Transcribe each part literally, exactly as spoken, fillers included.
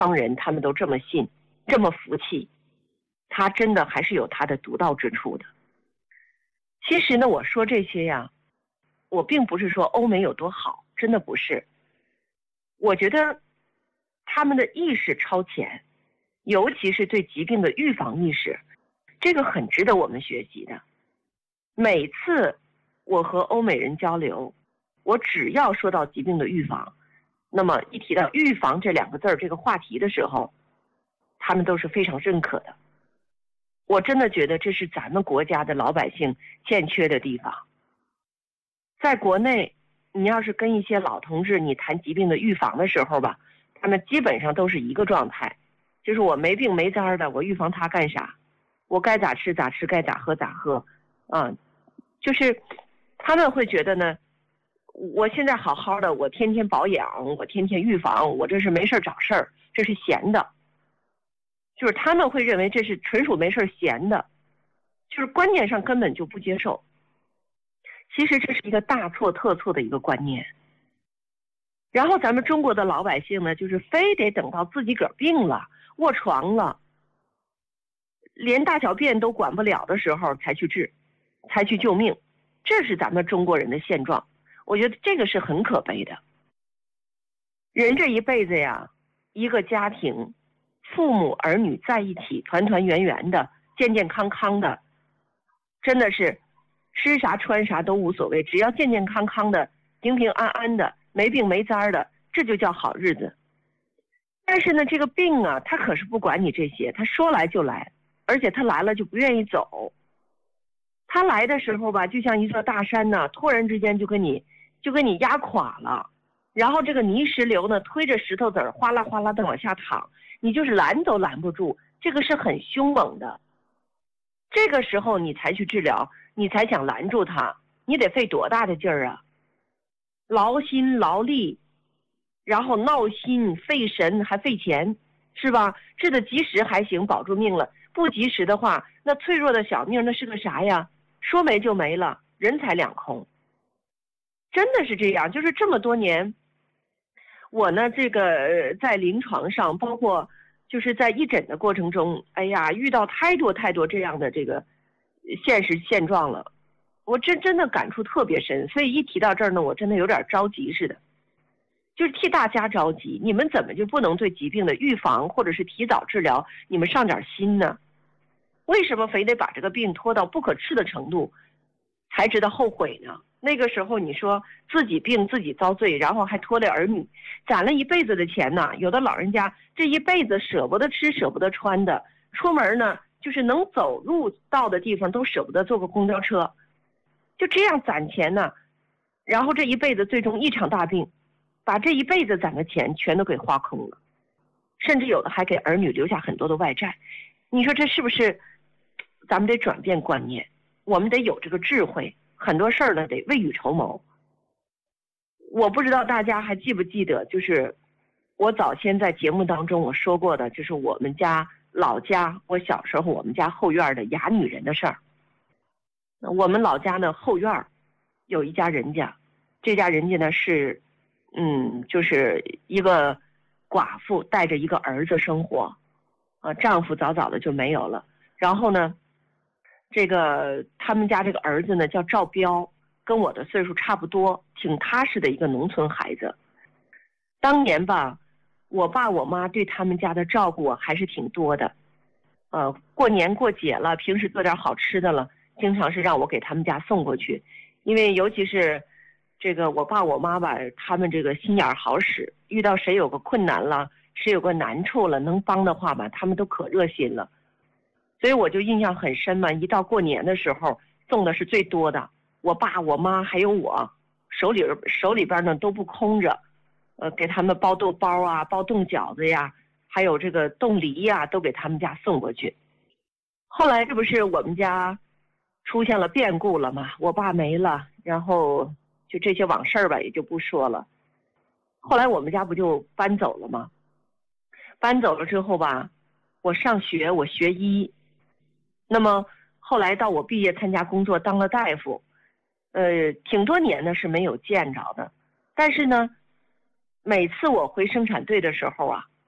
方人他们都这么信，这么服气，他真的还是有他的独到之处的。其实呢，我说这些呀，我并不是说欧美有多好，真的不是。我觉得他们的意识超前，尤其是对疾病的预防意识，这个很值得我们学习的。每次我和欧美人交流，我只要说到疾病的预防，那么一提到预防这两个字儿这个话题的时候，他们都是非常认可的。我真的觉得这是咱们国家的老百姓欠缺的地方。在国内，你要是跟一些老同志你谈疾病的预防的时候吧，他们基本上都是一个状态，就是我没病没灾的，我预防它干啥？我该咋吃咋吃，该咋喝咋喝，啊，就是他们会觉得呢，我现在好好的，我天天保养，我天天预防，我这是没事找事儿，这是闲的。就是他们会认为这是纯属没事闲的，就是观念上根本就不接受。其实这是一个大错特错的一个观念。然后咱们中国的老百姓呢，就是非得等到自己个儿病了，卧床了，连大小便都管不了的时候才去治，才去救命。这是咱们中国人的现状，我觉得这个是很可悲的。人这一辈子呀，一个家庭，父母儿女在一起，团团圆圆的，健健康康的，真的是吃啥穿啥都无所谓，只要健健康康的，平平安安的，没病没灾的，这就叫好日子。但是呢，这个病啊，他可是不管你这些，他说来就来，而且他来了就不愿意走。他来的时候吧，就像一座大山呢，突然之间就跟你就跟你压垮了，然后这个泥石流呢，推着石头子儿哗啦哗啦的往下淌，你就是拦都拦不住，这个是很凶猛的。这个时候你才去治疗，你才想拦住它，你得费多大的劲儿啊，劳心劳力，然后闹心费神还费钱，是吧？治得及时还行，保住命了，不及时的话，那脆弱的小命那是个啥呀？说没就没了，人财两空。真的是这样，就是这么多年，我呢这个在临床上，包括就是在义诊的过程中，哎呀，遇到太多太多这样的这个现实现状了，我真真的感触特别深。所以一提到这儿呢，我真的有点着急似的，就是替大家着急。你们怎么就不能对疾病的预防或者是提早治疗，你们上点心呢？为什么非得把这个病拖到不可治的程度，才知道后悔呢？那个时候你说自己病自己遭罪，然后还拖累儿女，攒了一辈子的钱呢。有的老人家这一辈子舍不得吃舍不得穿的，出门呢就是能走路到的地方都舍不得坐个公交车，就这样攒钱呢，然后这一辈子最终一场大病，把这一辈子攒的钱全都给花空了，甚至有的还给儿女留下很多的外债。你说这是不是咱们得转变观念，我们得有这个智慧，很多事儿呢得未雨绸缪。我不知道大家还记不记得，就是我早先在节目当中我说过的，就是我们家老家，我小时候我们家后院的哑女人的事儿。我们老家呢后院有一家人家，这家人家呢是嗯就是一个寡妇带着一个儿子生活，啊，丈夫早早的就没有了。然后呢这个他们家这个儿子呢叫赵彪，跟我的岁数差不多，挺踏实的一个农村孩子。当年吧，我爸我妈对他们家的照顾还是挺多的，呃，过年过节了，平时做点好吃的了，经常是让我给他们家送过去。因为尤其是这个我爸我妈吧，他们这个心眼好使，遇到谁有个困难了，谁有个难处了，能帮的话吧，他们都可热心了。所以我就印象很深嘛，一到过年的时候送的是最多的，我爸我妈还有我手里手里边呢都不空着，呃，给他们包豆包啊，包冻饺子呀，还有这个冻梨呀，都给他们家送过去。后来这不是我们家出现了变故了嘛，我爸没了，然后就这些往事吧也就不说了。后来我们家不就搬走了吗？搬走了之后吧，我上学，我学医。那么后来到我毕业参加工作当了大夫，呃，挺多年呢是没有见着的。但是呢，每次我回生产队的时候啊，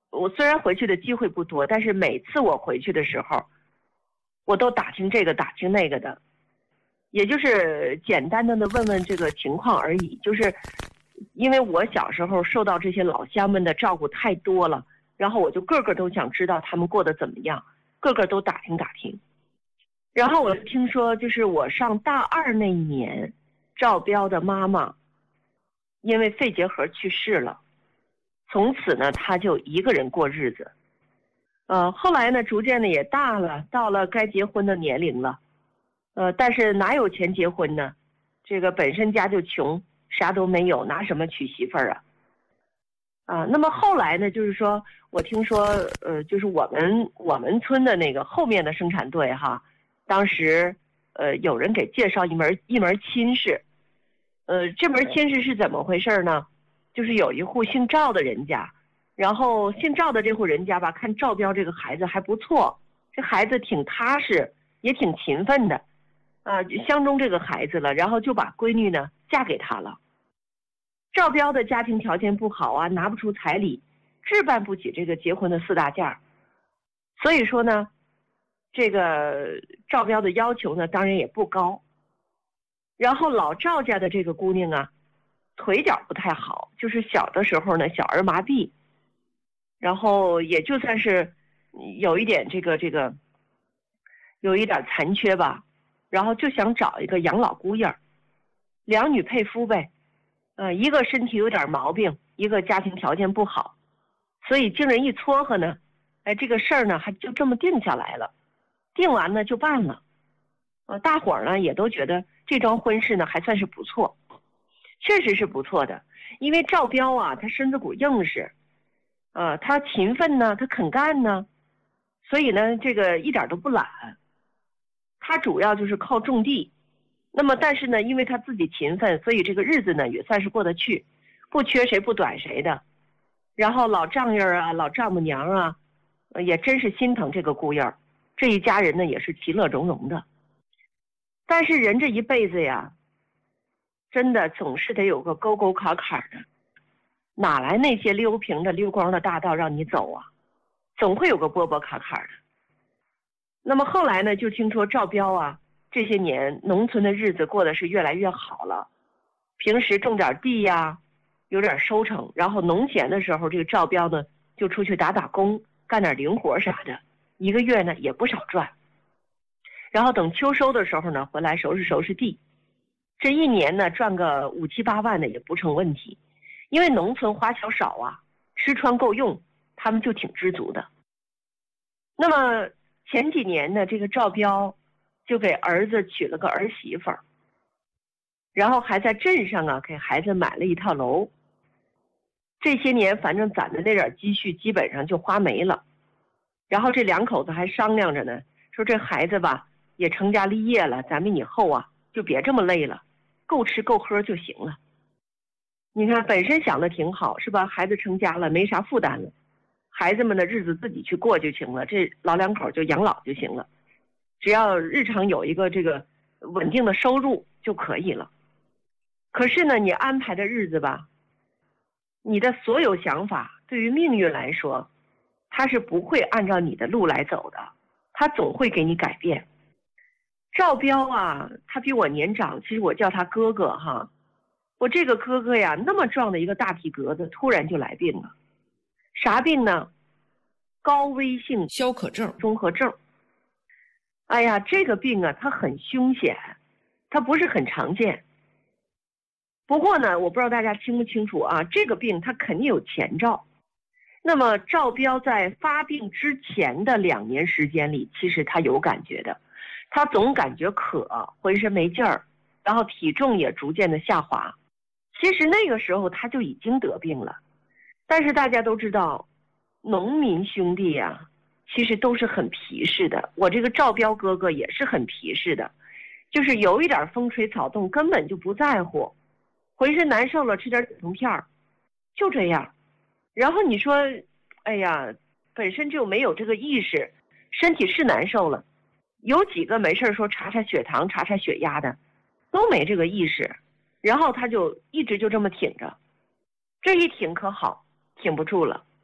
我虽然回去的机会不多，但是每次我回去的时候，我都打听这个打听那个的，也就是简单的问问这个情况而已。就是因为我小时候受到这些老乡们的照顾太多了，然后我就个个都想知道他们过得怎么样，个个都打听打听。然后我听说，就是我上大二那一年，赵彪的妈妈因为肺结核去世了，从此呢他就一个人过日子。呃，后来呢逐渐的也大了，到了该结婚的年龄了，呃，但是哪有钱结婚呢？这个本身家就穷，啥都没有，拿什么娶媳妇儿啊？啊，那么后来呢，就是说我听说，呃，就是我们我们村的那个后面的生产队哈，当时呃有人给介绍一门一门亲事，呃，这门亲事是怎么回事呢？就是有一户姓赵的人家，然后姓赵的这户人家吧，看赵彪这个孩子还不错，这孩子挺踏实，也挺勤奋的，啊，就相中这个孩子了，然后就把闺女呢嫁给他了。赵彪的家庭条件不好啊，拿不出彩礼，置办不起这个结婚的四大件，所以说呢，这个赵彪的要求呢，当然也不高。然后老赵家的这个姑娘啊，腿脚不太好，就是小的时候呢，小儿麻痹，然后也就算是有一点这个这个，有一点残缺吧，然后就想找一个养老姑爷，两女配夫呗。呃，一个身体有点毛病，一个家庭条件不好，所以经人一撮合呢，哎，这个事儿呢还就这么定下来了，定完呢就办了，呃，大伙儿呢也都觉得这桩婚事呢还算是不错，确实是不错的，因为赵彪啊，他身子骨硬实，呃，他勤奋呢，他肯干呢，所以呢这个一点都不懒，他主要就是靠种地。那么但是呢，因为他自己勤奋，所以这个日子呢也算是过得去，不缺谁不短谁的。然后老丈人啊，老丈母娘啊，也真是心疼这个姑爷，这一家人呢也是其乐融融的。但是人这一辈子呀，真的总是得有个沟沟坎坎的，哪来那些溜平的溜光的大道让你走啊？总会有个波波坎坎的。那么后来呢，就听说赵彪啊，这些年农村的日子过得是越来越好了，平时种点地呀，有点收成，然后农闲的时候，这个赵彪呢就出去打打工，干点零活啥的，一个月呢也不少赚。然后等秋收的时候呢，回来收拾收拾地，这一年呢赚个五七八万的也不成问题，因为农村花销少啊，吃穿够用，他们就挺知足的。那么前几年呢，这个赵彪就给儿子娶了个儿媳妇儿，然后还在镇上啊给孩子买了一套楼。这些年反正攒的那点积蓄基本上就花没了，然后这两口子还商量着呢，说这孩子吧也成家立业了，咱们以后啊就别这么累了，够吃够喝就行了。你看本身想的挺好是吧，孩子成家了没啥负担了，孩子们的日子自己去过就行了，这老两口就养老就行了，只要日常有一个这个稳定的收入就可以了。可是呢，你安排的日子吧，你的所有想法对于命运来说，它是不会按照你的路来走的，它总会给你改变。赵彪啊，他比我年长，其实我叫他哥哥哈。我这个哥哥呀，那么壮的一个大体格子，突然就来病了。啥病呢？高危性消渴症综合症。哎呀，这个病啊，它很凶险，它不是很常见。不过呢，我不知道大家清不清楚啊，这个病它肯定有前兆。那么赵彪在发病之前的两年时间里，其实他有感觉的，他总感觉渴，浑身没劲儿，然后体重也逐渐的下滑。其实那个时候他就已经得病了，但是大家都知道，农民兄弟呀、啊，其实都是很皮实的。我这个赵彪哥哥也是很皮实的，就是有一点风吹草动根本就不在乎，浑身难受了吃点止痛片儿，就这样。然后你说，哎呀，本身就没有这个意识，身体是难受了，有几个没事说查查血糖查查血压的，都没这个意识，然后他就一直就这么挺着，这一挺可好，挺不住了。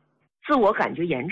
自我感觉严重。